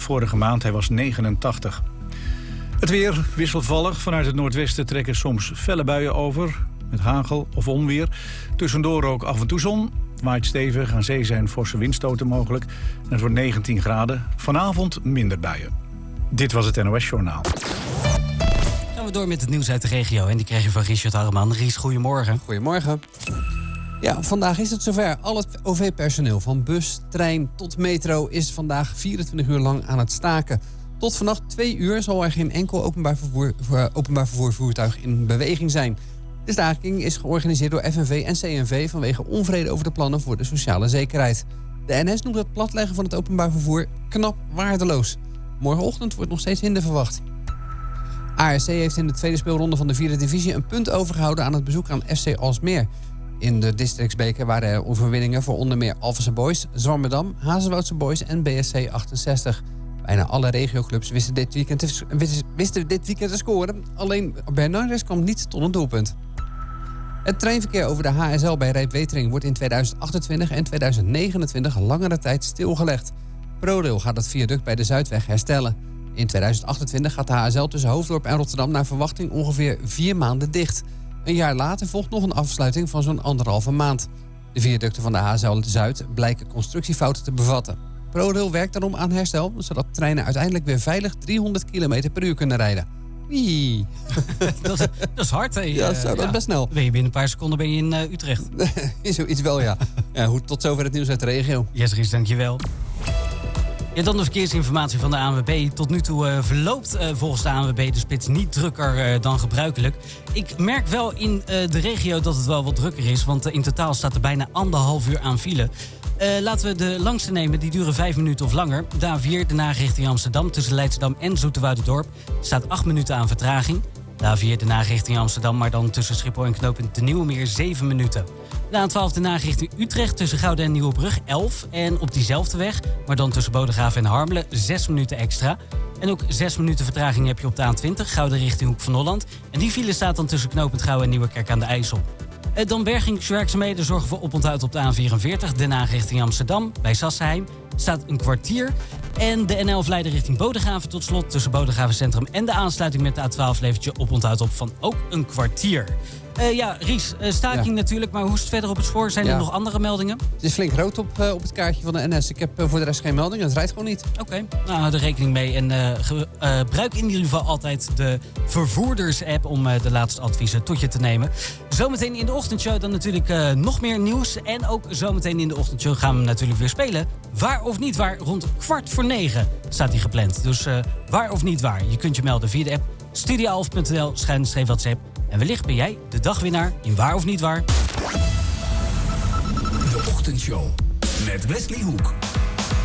vorige maand. Hij was 89. Het weer wisselvallig. Vanuit het noordwesten trekken soms felle buien over. Met hagel of onweer. Tussendoor ook af en toe zon. Waait stevig, aan zee zijn forse windstoten mogelijk. En het wordt 19 graden. Vanavond minder buien. Dit was het NOS Journaal. Gaan we door met het nieuws uit de regio. En die krijg je van Richard Harreman. Ries, goedemorgen. Goedemorgen. Ja, vandaag is het zover. Al het OV-personeel van bus, trein tot metro is vandaag 24 uur lang aan het staken. Tot vannacht 2 uur zal er geen enkel openbaar vervoervoertuig in beweging zijn. De staking is georganiseerd door FNV en CNV vanwege onvrede over de plannen voor de sociale zekerheid. De NS noemt het platleggen van het openbaar vervoer knap waardeloos. Morgenochtend wordt nog steeds hinder verwacht. ARC heeft in de tweede speelronde van de 4e divisie een punt overgehouden aan het bezoek aan FC Alsmeer. In de districtsbeker waren er overwinningen voor onder meer Alphense Boys, Zwammerdam, Hazenwoudse Boys en BSC 68. Bijna alle regioclubs wisten dit weekend te scoren. Alleen Bernardus kwam niet tot een doelpunt. Het treinverkeer over de HSL bij Rijpwetering wordt in 2028 en 2029 langere tijd stilgelegd. ProRail gaat het viaduct bij de Zuidweg herstellen. In 2028 gaat de HSL tussen Hoofddorp en Rotterdam naar verwachting ongeveer 4 maanden dicht. Een jaar later volgt nog een afsluiting van zo'n 1,5 maand. De viaducten van de HSL Zuid blijken constructiefouten te bevatten. ProRail werkt daarom aan herstel, zodat treinen uiteindelijk weer veilig 300 km per uur kunnen rijden. Wee. Dat is hard, hè? Ja, dat is best snel. Binnen een paar seconden in Utrecht. Zoiets wel, ja. Tot zover het nieuws uit de regio. Yes, Ries, dankjewel. Ja, dan de verkeersinformatie van de ANWB. Tot nu toe verloopt volgens de ANWB de spits niet drukker dan gebruikelijk. Ik merk wel in de regio dat het wel wat drukker is. Want in totaal staat er bijna 1,5 uur aan file. Laten we de langste nemen, die duren 5 minuten of langer. De A4, daarna richting Amsterdam, tussen Leidschendam en Zoeterwouderdorp. Staat 8 minuten aan vertraging. De A4, daarna richting Amsterdam, maar dan tussen Schiphol en knooppunt De Nieuwe Meer 7 minuten. De A12, daarna richting Utrecht, tussen Gouda en Nieuwebrug 11. En op diezelfde weg, maar dan tussen Bodegraven en Harmelen 6 minuten extra. En ook 6 minuten vertraging heb je op de A20, Gouda richting Hoek van Holland. En die file staat dan tussen knooppunt Gouwen en Nieuwerkerk aan de IJssel. Dan bergingswerkzaamheden zorgen voor oponthoud op de A44. Daarna richting Amsterdam, bij Sassenheim, staat een kwartier. En de N11 leider richting Bodegraven tot slot. Tussen Bodegraven Centrum en de aansluiting met de A12 levert je oponthoud op van ook een kwartier. Ries, staking natuurlijk, maar hoe is het verder op het spoor? Zijn er nog andere meldingen? Het is flink rood op het kaartje van de NS. Ik heb voor de rest geen meldingen, het rijdt gewoon niet. Oké, nou houd er rekening mee. En gebruik in ieder geval altijd de vervoerders-app om de laatste adviezen tot je te nemen. Zometeen in de ochtendshow dan natuurlijk nog meer nieuws. En ook zometeen in de ochtendshow gaan we natuurlijk weer spelen. Waar of niet waar, rond 8:45 staat die gepland. Dus waar of niet waar, je kunt je melden via de app studio11.nl/WhatsApp. En wellicht ben jij de dagwinnaar in Waar of Niet Waar. De Ochtendshow met Wesley Hoek.